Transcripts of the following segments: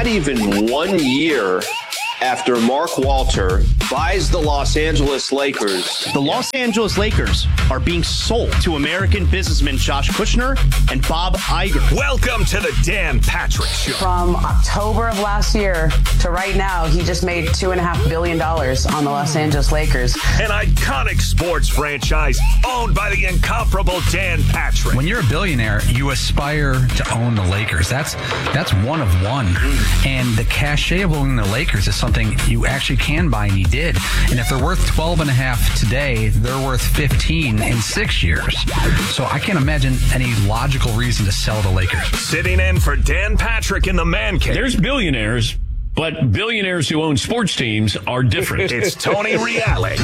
not even 1 year after Mark Walter buys the Los Angeles Lakers. The Los Angeles Lakers are being sold to American businessmen Josh Kushner and Bob Iger. Welcome to the Dan Patrick Show. From October of last year to right now, he just made $2.5 billion on the Los Angeles Lakers. An iconic sports franchise owned by the incomparable Dan Patrick. When you're a billionaire, you aspire to own the Lakers. That's one of one. And the cachet of owning the Lakers is something you actually can buy, and you did. And if they're worth 12.5 today, they're worth 15 in 6 years. So I can't imagine any logical reason to sell the Lakers. Sitting in for Dan Patrick in the Man Cave. There's billionaires, but billionaires who own sports teams are different. It's Tony Reale.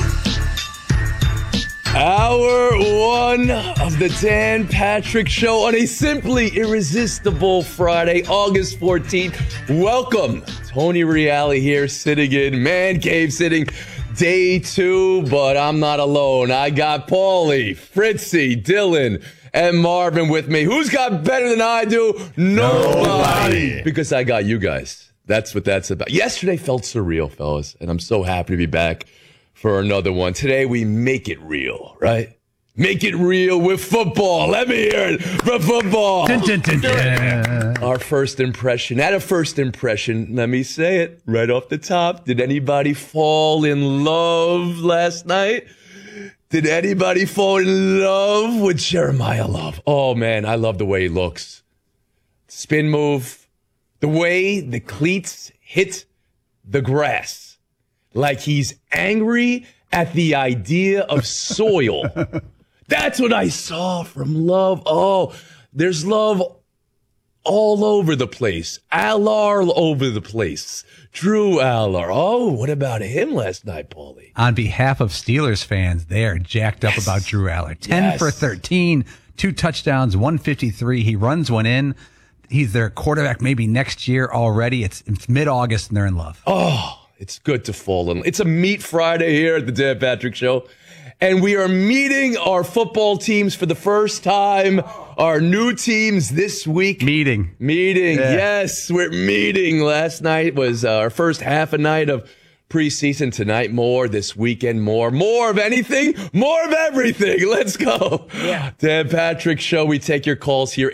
Hour one of the Dan Patrick Show on a simply irresistible Friday, August 14th. Welcome. Tony Reale here, sitting in Man Cave, sitting day two, but I'm not alone. I got Paulie, Fritzy, Dylan, and Marvin with me. Who's got better than I do? Nobody. Because I got you guys. That's what that's about. Yesterday felt surreal, fellas, and I'm so happy to be back for another one. Today we make it real, right? Make it real with football. Let me hear it for football. Dun, dun, dun, dun. Our first impression. At a first impression, let me say it right off the top. Did anybody fall in love last night? Did anybody fall in love with Jeremiah Love? Oh, man, I love the way he looks. Spin move. The way the cleats hit the grass. Like he's angry at the idea of soil. That's what I saw from Love. Oh, there's love all over the place. Allard all over the place. Drew Allard. Oh, what about him last night, Paulie? On behalf of Steelers fans, they are jacked up about Drew Allard. 10 for 13, 2 touchdowns, 153. He runs one in. He's their quarterback maybe next year already. It's mid-August and they're in love. Oh. It's good to fall in. It's a Meet Friday here at the Dan Patrick Show. And we are meeting our football teams for the first time. Our new teams this week. Meeting. Yeah. Yes, we're meeting. Last night was our first half a night of preseason. Tonight more. This weekend more. More of anything. More of everything. Let's go. Yeah. Dan Patrick Show. We take your calls here.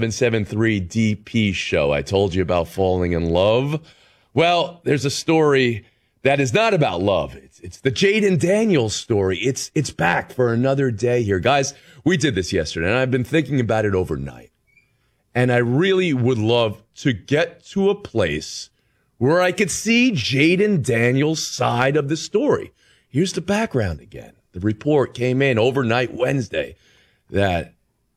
8773-DP Show. I told you about falling in love. Well, there's a story that is not about love. It's the Jayden Daniels story. It's back for another day here. Guys, we did this yesterday, and I've been thinking about it overnight. And I really would love to get to a place where I could see Jayden Daniels' side of the story. Here's the background again. The report came in overnight Wednesday that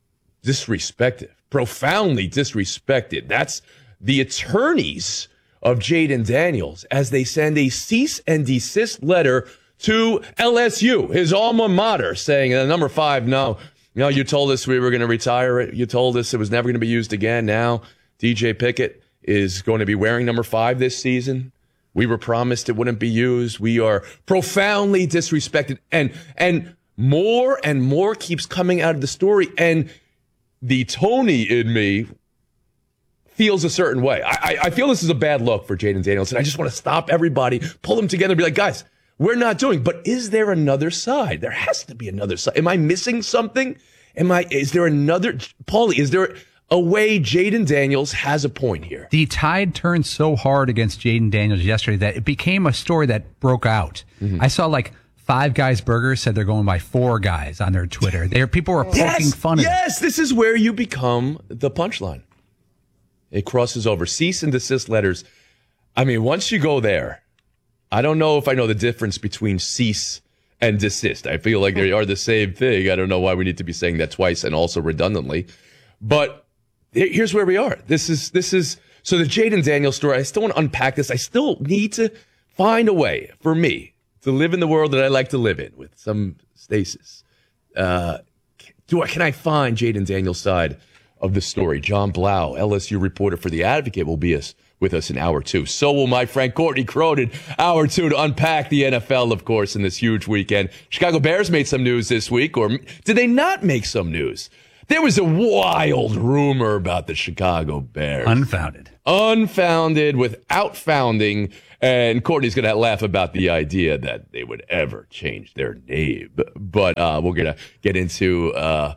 profoundly disrespected. That's the attorneys of Jayden Daniels as they send a cease and desist letter to LSU, his alma mater, saying, number 5, no, you told us we were going to retire it. You told us it was never going to be used again. Now DJ Pickett is going to be wearing number 5 this season. We were promised it wouldn't be used. We are profoundly disrespected. And more keeps coming out of the story. And the Tony in me feels a certain way. I feel this is a bad look for Jayden Daniels, and I just want to stop everybody, pull them together, and be like, guys, we're not doing. But is there another side? There has to be another side. Am I missing something? Is there another? Paulie, is there a way Jayden Daniels has a point here? The tide turned so hard against Jayden Daniels yesterday that it became a story that broke out. Mm-hmm. I saw like Five Guys Burgers said they're going by 4 guys on their Twitter. People were poking fun at it. Yes, this is where you become the punchline. It crosses over. Cease and desist letters. I mean, once you go there, I don't know if I know the difference between cease and desist. I feel like they are the same thing. I don't know why we need to be saying that twice and also redundantly. But here's where we are. This is so the Jayden Daniels story. I still want to unpack this. I still need to find a way for me to live in the world that I like to live in with some stasis. Can I find Jayden Daniels' side of the story? John Blau, LSU reporter for The Advocate, will be with us in hour 2. So will my friend Courtney Cronin, hour 2, to unpack the NFL, of course, in this huge weekend. Chicago Bears made some news this week, or did they not make some news? There was a wild rumor about the Chicago Bears. Unfounded without founding. And Courtney's going to laugh about the idea that they would ever change their name. But we're going to get into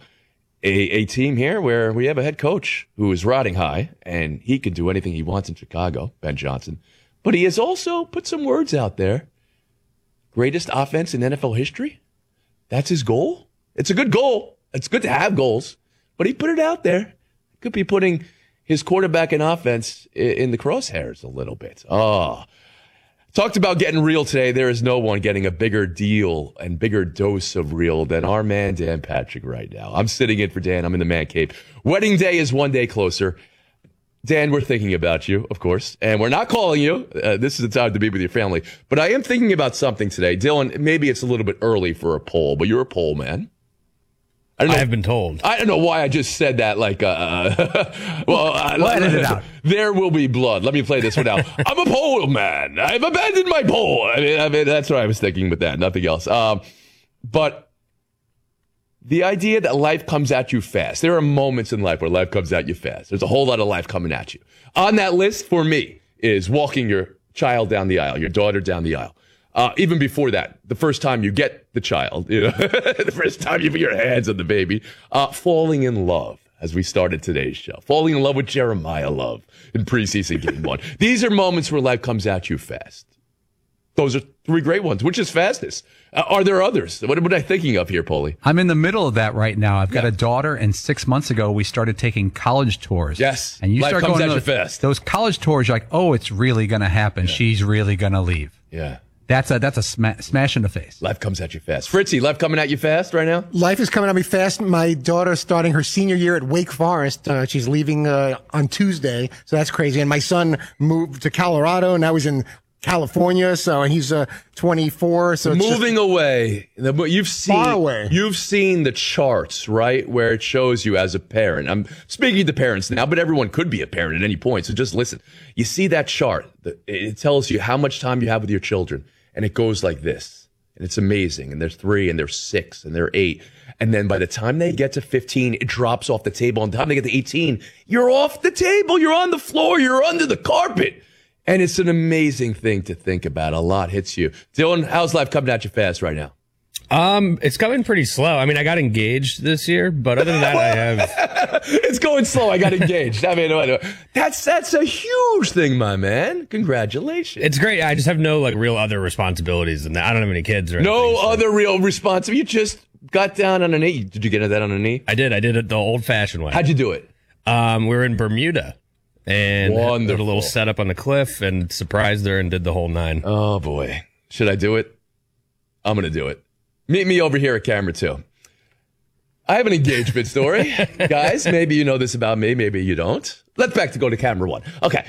a team here where we have a head coach who is riding high, and he can do anything he wants in Chicago, Ben Johnson. But he has also put some words out there. Greatest offense in NFL history? That's his goal? It's a good goal. It's good to have goals. But he put it out there. Could be putting his quarterback and offense in the crosshairs a little bit. Talked about getting real today. There is no one getting a bigger deal and bigger dose of real than our man, Dan Patrick, right now. I'm sitting in for Dan. I'm in the man cave. Wedding day is one day closer. Dan, we're thinking about you, of course, and we're not calling you. This is the time to be with your family. But I am thinking about something today. Dylan, maybe it's a little bit early for a poll, but you're a poll man. I have been told. I don't know why I just said that like, we'll edit it out. There will be blood. Let me play this one out. I'm a poll man. I've abandoned my poll. I mean, that's what I was thinking with that. Nothing else. But the idea that life comes at you fast. There are moments in life where life comes at you fast. There's a whole lot of life coming at you. On that list for me is walking your child down the aisle, your daughter down the aisle. Even before that, the first time you get the child, the first time you put your hands on the baby, falling in love, as we started today's show, falling in love with Jeremiah Love in preseason game 1. These are moments where life comes at you fast. Those are 3 great ones. Which is fastest? Are there others? What am I thinking of here, Paulie? I'm in the middle of that right now. I've got a daughter, and 6 months ago, we started taking college tours. Yes. And you life start comes going at to you fast. Those college tours, you're like, oh, it's really going to happen. Yeah. She's really going to leave. Yeah. That's a smash in the face. Life comes at you fast. Fritzy, life coming at you fast right now? Life is coming at me fast. My daughter's starting her senior year at Wake Forest. She's leaving on Tuesday, so that's crazy. And my son moved to Colorado, and now he's in California, so he's 24. So it's moving away. You've seen far away. You've seen the charts, right, where it shows you as a parent. I'm speaking to parents now, but everyone could be a parent at any point. So just listen. You see that chart. It tells you how much time you have with your children, and it goes like this. And it's amazing. And they're 3, and they're 6, and they're 8. And then by the time they get to 15, it drops off the table. And by the time they get to 18, you're off the table. You're on the floor. You're under the carpet. And it's an amazing thing to think about. A lot hits you. Dylan, how's life coming at you fast right now? It's coming pretty slow. I mean, I got engaged this year, but other than that, I have. It's going slow. I got engaged. I mean, that's a huge thing, my man. Congratulations. It's great. I just have no real other responsibles than that. I don't have any kids or anything. No other real responsibility. You just got down on a knee. Did you get that on a knee? I did. I did it the old-fashioned way. How'd you do it? We were in Bermuda. And Wonderful. did a little setup on the cliff and surprised her and did the whole 9. Oh, boy. Should I do it? I'm going to do it. Meet me over here at camera 2. I have an engagement story. Guys, maybe you know this about me. Maybe you don't. Let's go to camera 1. Okay.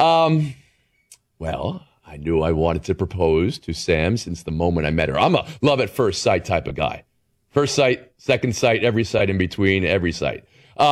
Well, I knew I wanted to propose to Sam since the moment I met her. I'm a love at first sight type of guy. First sight, second sight, every sight in between, every sight.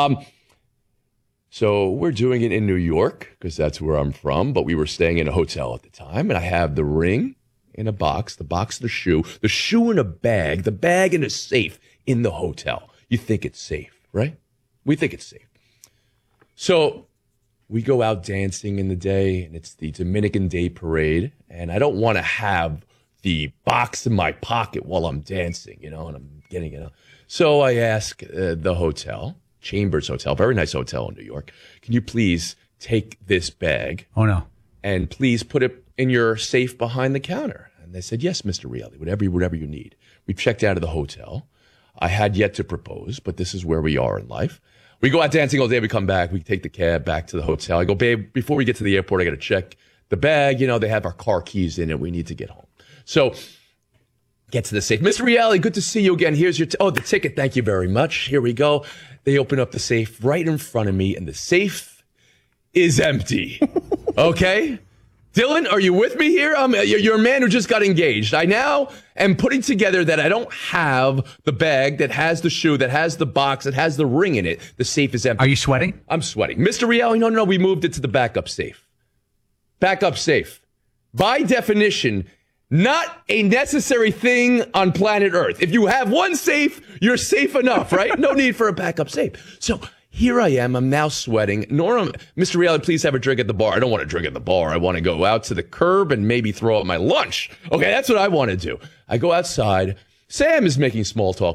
So we're doing it in New York because that's where I'm from, but we were staying in a hotel at the time, and I have the ring in a box, the shoe in a bag, the bag in a safe in the hotel. You think it's safe, right? We think it's safe. So we go out dancing in the day, and it's the Dominican Day Parade, and I don't want to have the box in my pocket while I'm dancing, and I'm getting it. So I ask the hotel, Chambers Hotel, very nice hotel in New York. Can you please take this bag? Oh, no. And please put it in your safe behind the counter. And they said, yes, Mr. Reilly, whatever you need. We checked out of the hotel. I had yet to propose, but this is where we are in life. We go out dancing all day. We come back. We take the cab back to the hotel. I go, babe, before we get to the airport, I got to check the bag. They have our car keys in it. We need to get home. So get to the safe. Mr. Reilly, good to see you again. Here's your the ticket. Thank you very much. Here we go. They open up the safe right in front of me, and the safe is empty. Okay? Dylan, are you with me here? You're a man who just got engaged. I now am putting together that I don't have the bag that has the shoe, that has the box, that has the ring in it. The safe is empty. Are you sweating? I'm sweating. Mr. Reilly, no, we moved it to the backup safe. Backup safe. By definition, not a necessary thing on planet Earth. If you have one safe, you're safe enough, right? No need for a backup safe. So here I am. I'm now sweating. Nora, Mr. Reality, please have a drink at the bar. I don't want to drink at the bar. I want to go out to the curb and maybe throw up my lunch. Okay, that's what I want to do. I go outside. Sam is making small talk